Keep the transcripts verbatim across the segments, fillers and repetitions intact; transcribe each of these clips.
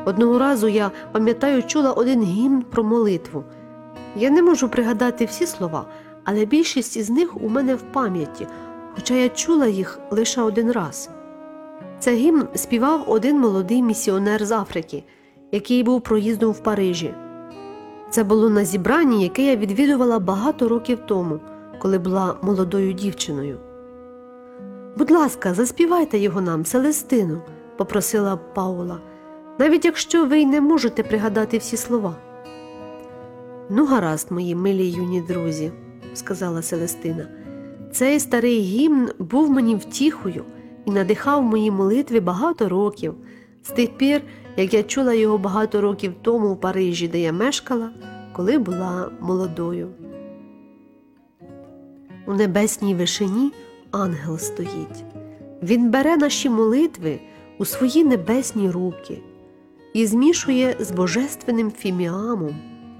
Одного разу, я пам'ятаю, чула один гімн про молитву. Я не можу пригадати всі слова, але більшість із них у мене в пам'яті, хоча я чула їх лише один раз. Це гімн співав один молодий місіонер з Африки, який був проїздом в Парижі. Це було на зібранні, яке я відвідувала багато років тому, коли була молодою дівчиною. «Будь ласка, заспівайте його нам, Селестино», – попросила Паула, «навіть якщо ви й не можете пригадати всі слова». «Ну, гаразд, мої милі юні друзі», – сказала Селестина. «Цей старий гімн був мені втіхою і надихав мої молитви багато років, з тих пір, як я чула його багато років тому в Парижі, де я мешкала, коли була молодою». У небесній вишині ангел стоїть. Він бере наші молитви у свої небесні руки і змішує з божественним фіміамом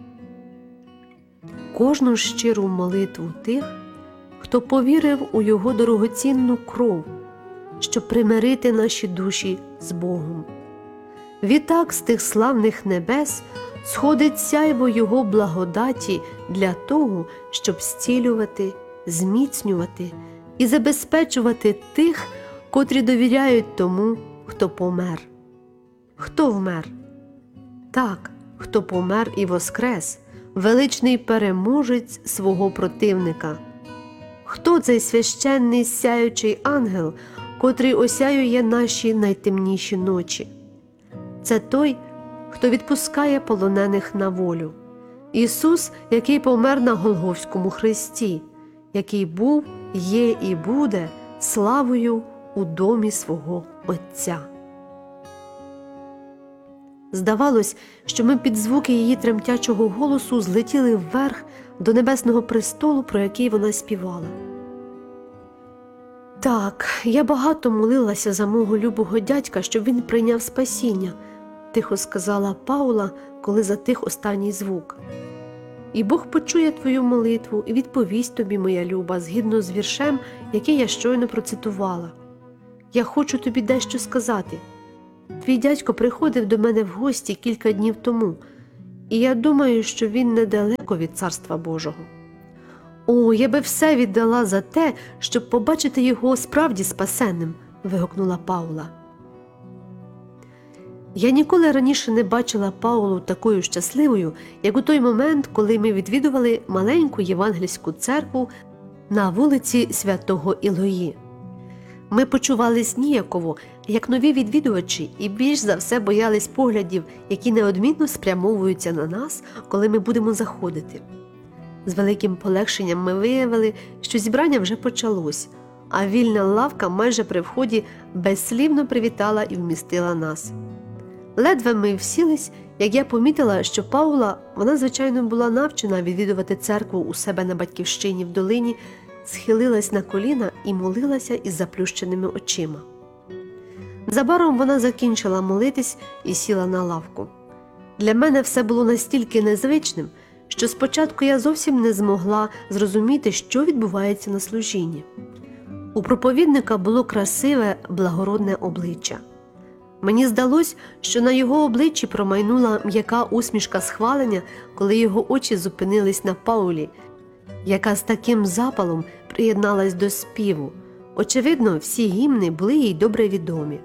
кожну щиру молитву тих, хто повірив у його дорогоцінну кров, щоб примирити наші душі з Богом. Відтак з тих славних небес сходить сяйво його благодаті для того, щоб зцілювати, зміцнювати і забезпечувати тих, котрі довіряють тому, хто помер. Хто вмер? Так, хто помер і воскрес, величний переможець свого противника. Хто цей священний сяючий ангел, котрий осяює наші найтемніші ночі? Це той, хто відпускає полонених на волю. Ісус, який помер на Голгофському хресті, який був, є і буде славою у домі свого Отця. Здавалось, що ми під звуки її тремтячого голосу злетіли вверх до небесного престолу, про який вона співала. «Так, я багато молилася за мого любого дядька, щоб він прийняв спасіння», – тихо сказала Паула, коли затих останній звук. «І Бог почує твою молитву і відповість тобі, моя люба, згідно з віршем, який я щойно процитувала. Я хочу тобі дещо сказати. Твій дядько приходив до мене в гості кілька днів тому, і я думаю, що він недалеко від Царства Божого. О, я би все віддала за те, щоб побачити його справді спасенним», – вигукнула Паула. Я ніколи раніше не бачила Паулу такою щасливою, як у той момент, коли ми відвідували маленьку євангельську церкву на вулиці Святого Ілої. Ми почувались ніяково, як нові відвідувачі, і більш за все боялись поглядів, які неодмінно спрямовуються на нас, коли ми будемо заходити. З великим полегшенням ми виявили, що зібрання вже почалось, а вільна лавка майже при вході безслівно привітала і вмістила нас. Ледве ми всілись, як я помітила, що Паула, вона, звичайно, була навчена відвідувати церкву у себе на батьківщині в долині, схилилась на коліна і молилася із заплющеними очима. Незабаром вона закінчила молитись і сіла на лавку. Для мене все було настільки незвичним, що спочатку я зовсім не змогла зрозуміти, що відбувається на служінні. У проповідника було красиве, благородне обличчя. Мені здалось, що на його обличчі промайнула м'яка усмішка схвалення, коли його очі зупинились на Паулі, яка з таким запалом приєдналась до співу. Очевидно, всі гімни були їй добре відомі.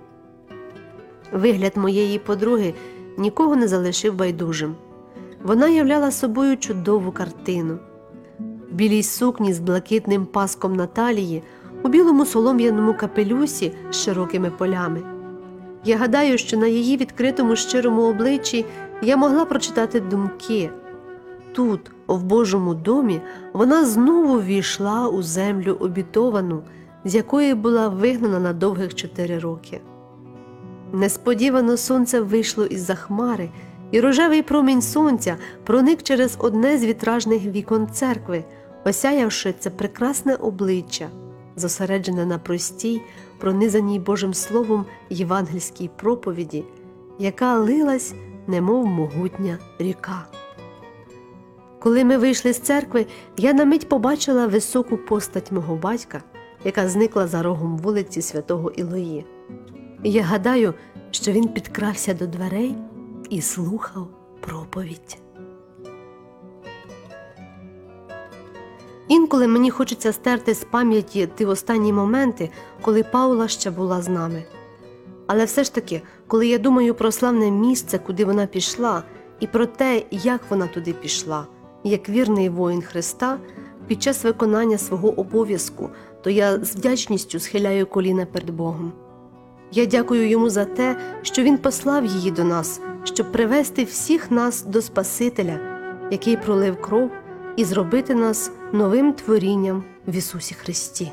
Вигляд моєї подруги нікого не залишив байдужим. Вона являла собою чудову картину. В білій сукні з блакитним паском на талії, у білому солом'яному капелюсі з широкими полями. Я гадаю, що на її відкритому щирому обличчі я могла прочитати думки. Тут, в Божому домі, вона знову ввійшла у землю обітовану, з якої була вигнана на довгих чотири роки. Несподівано сонце вийшло із-за хмари, і рожевий промінь сонця проник через одне з вітражних вікон церкви, осяявши це прекрасне обличчя, зосереджене на простій, пронизаній Божим Словом євангельській проповіді, яка лилась, немов могутня ріка. Коли ми вийшли з церкви, я на мить побачила високу постать мого батька, яка зникла за рогом вулиці Святого Ілої. І я гадаю, що він підкрався до дверей і слухав проповідь. Інколи мені хочеться стерти з пам'яті ті останні моменти, коли Паула ще була з нами. Але все ж таки, коли я думаю про славне місце, куди вона пішла, і про те, як вона туди пішла, як вірний воїн Христа, під час виконання свого обов'язку, то я з вдячністю схиляю коліна перед Богом. Я дякую Йому за те, що Він послав її до нас, щоб привести всіх нас до Спасителя, який пролив кров, і зробити нас новим творінням в Ісусі Христі.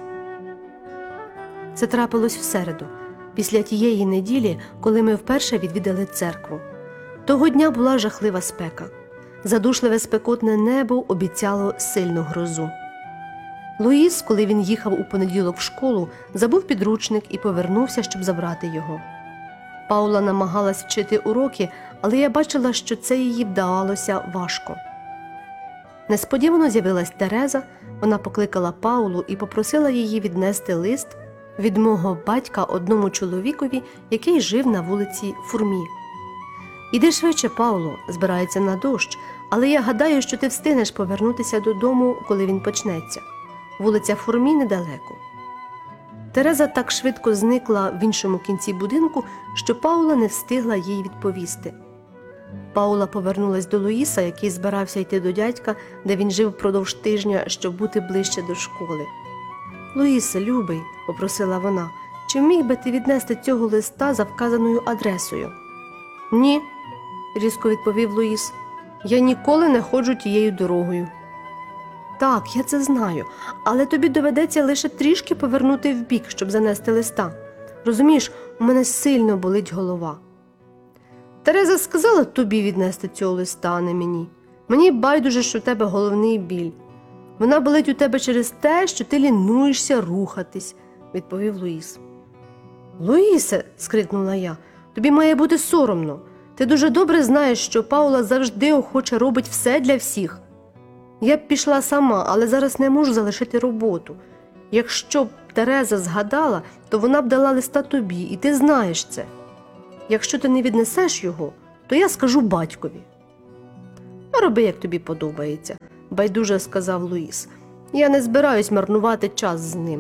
Це трапилось в середу, після тієї неділі, коли ми вперше відвідали церкву. Того дня була жахлива спека. Задушливе спекотне небо обіцяло сильну грозу. Луїс, коли він їхав у понеділок в школу, забув підручник і повернувся, щоб забрати його. Паула намагалась вчити уроки, але я бачила, що це їй вдавалося важко. Несподівано з'явилась Тереза, вона покликала Паулу і попросила її віднести лист від мого батька одному чоловікові, який жив на вулиці Фурмі. «Іди швидше, Пауло, збирається на дощ, але я гадаю, що ти встигнеш повернутися додому, коли він почнеться. Вулиця Фурмі недалеко». Тереза так швидко зникла в іншому кінці будинку, що Паула не встигла їй відповісти. Паула повернулась до Луїса, який збирався йти до дядька, де він жив впродовж тижня, щоб бути ближче до школи. «Луїсе, любий», – попросила вона, – «чи міг би ти віднести цього листа за вказаною адресою?» «Ні», – різко відповів Луїс, – «я ніколи не ходжу тією дорогою». «Так, я це знаю, але тобі доведеться лише трішки повернути вбік, щоб занести листа. Розумієш, у мене сильно болить голова». «Тереза сказала тобі віднести цього листа, а не мені. Мені байдуже, що в тебе головний біль. Вона болить у тебе через те, що ти лінуєшся рухатись», – відповів Луїс. «Луїсе», – скрикнула я, – «тобі має бути соромно. Ти дуже добре знаєш, що Паула завжди охоче робить все для всіх. Я б пішла сама, але зараз не можу залишити роботу. Якщо б Тереза згадала, то вона б дала листа тобі, і ти знаєш це. Якщо ти не віднесеш його, то я скажу батькові». «А роби, як тобі подобається», – байдуже сказав Луїс. «Я не збираюсь марнувати час з ним».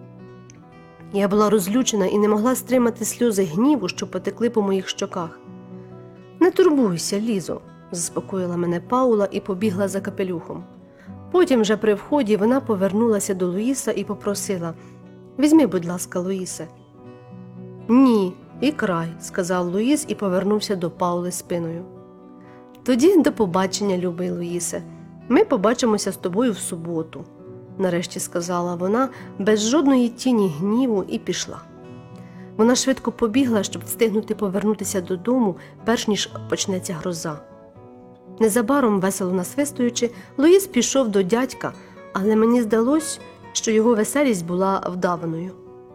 Я була розлючена і не могла стримати сльози гніву, що потекли по моїх щоках. «Не турбуйся, Лізо», – заспокоїла мене Паула і побігла за капелюхом. Потім вже при вході вона повернулася до Луїса і попросила: «Візьми, будь ласка, Луїсе». «Ні, і край», – сказав Луїс і повернувся до Паули спиною. «Тоді до побачення, любий Луїсе. Ми побачимося з тобою в суботу», – нарешті сказала вона, без жодної тіні гніву, і пішла. Вона швидко побігла, щоб встигнути повернутися додому, перш ніж почнеться гроза. Незабаром, весело насвистуючи, Луїс пішов до дядька, але мені здалось, що його веселість була вдаваною.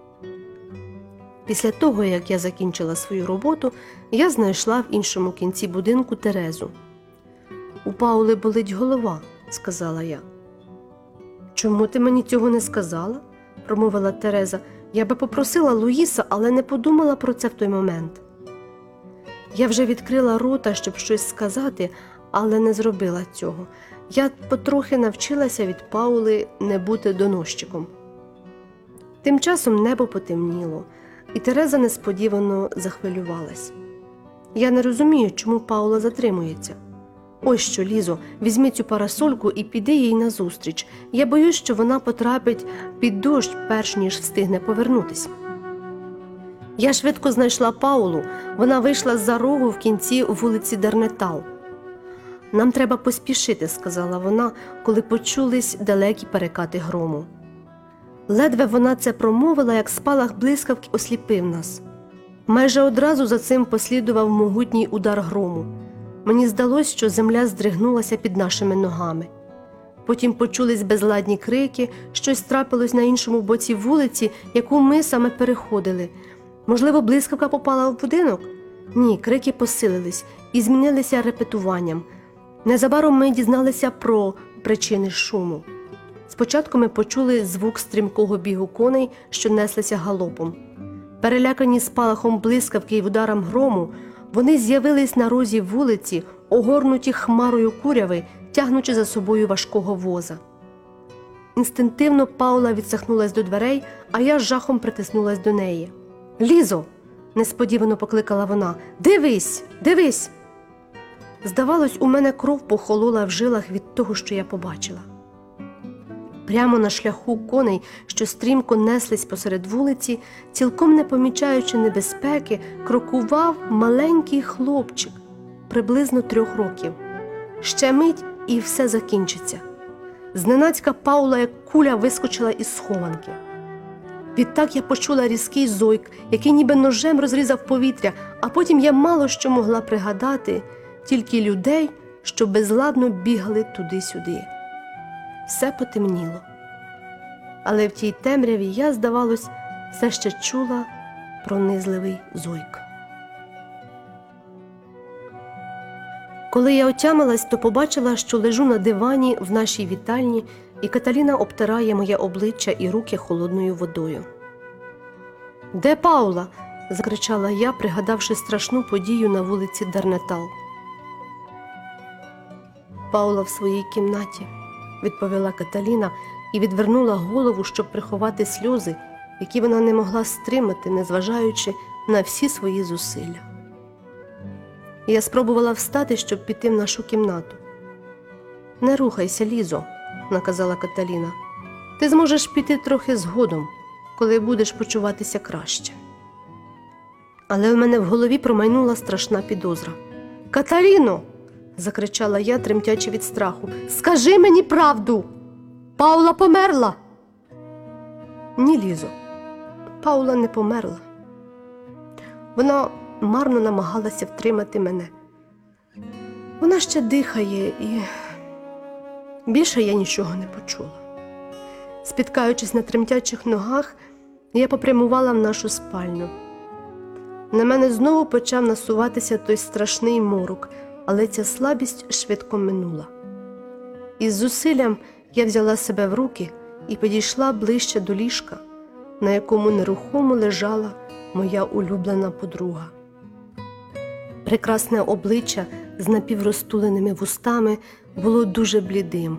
Після того, як я закінчила свою роботу, я знайшла в іншому кінці будинку Терезу. «У Паули болить голова», – сказала я. «Чому ти мені цього не сказала?» – промовила Тереза. «Я би попросила Луїса, але не подумала про це в той момент». Я вже відкрила рота, щоб щось сказати, але не зробила цього. Я потрохи навчилася від Паули не бути доносчиком. Тим часом небо потемніло, і Тереза несподівано захвилювалась. «Я не розумію, чому Паула затримується. Ось що, Лізо, візьми цю парасольку і піди їй назустріч. Я боюсь, що вона потрапить під дощ, перш ніж встигне повернутись». Я швидко знайшла Паулу. Вона вийшла з-за рогу в кінці вулиці Дернетал. «Нам треба поспішити», – сказала вона, коли почулись далекі перекати грому. Ледве вона це промовила, як спалах блискавки осліпив нас. Майже одразу за цим послідував могутній удар грому. Мені здалось, що земля здригнулася під нашими ногами. Потім почулись безладні крики, щось трапилось на іншому боці вулиці, яку ми саме переходили. Можливо, блискавка попала в будинок? Ні, крики посилились і змінилися репетуванням. Незабаром ми дізналися про причини шуму. Спочатку ми почули звук стрімкого бігу коней, що неслися галопом. Перелякані спалахом блискавки й ударом грому, Вони з'явились на розі вулиці, огорнуті хмарою куряви, тягнучи за собою важкого воза. Інстинктивно Паула відсахнулась до дверей, а я з жахом притиснулась до неї. «Лізо!» – несподівано покликала вона. «Дивись! Дивись!» Здавалось, у мене кров похолола в жилах від того, що я побачила. Прямо на шляху коней, що стрімко неслись посеред вулиці, цілком не помічаючи небезпеки, крокував маленький хлопчик, приблизно трьох років. Ще мить – і все закінчиться. Зненацька Паула, як куля, вискочила із схованки. Відтак я почула різкий зойк, який ніби ножем розрізав повітря, а потім я мало що могла пригадати, тільки людей, що безладно бігали туди-сюди. Все потемніло. Але в тій темряві я, здавалось, все ще чула пронизливий зойк. Коли я отямилась, то побачила, що лежу на дивані в нашій вітальні, і Каталіна обтирає моє обличчя і руки холодною водою. «Де Паула?» – закричала я, пригадавши страшну подію на вулиці Дарнетал. «Паула в своїй кімнаті», – відповіла Каталіна і відвернула голову, щоб приховати сльози, які вона не могла стримати, незважаючи на всі свої зусилля. Я спробувала встати, щоб піти в нашу кімнату. «Не рухайся, Лізо», – наказала Каталіна. «Ти зможеш піти трохи згодом, коли будеш почуватися краще». Але в мене в голові промайнула страшна підозра. «Каталіно!» – закричала я, тремтячи від страху. «Скажи мені правду! Паула померла!» «Ні, Лізо, Паула не померла. Вона марно намагалася втримати мене. Вона ще дихає, і більше я нічого не почула». Спіткаючись на тремтячих ногах, я попрямувала в нашу спальню. На мене знову почав насуватися той страшний морок, але ця слабість швидко минула. Із зусиллям я взяла себе в руки і підійшла ближче до ліжка, на якому нерухомо лежала моя улюблена подруга. Прекрасне обличчя з напіврозтуленими вустами було дуже блідим,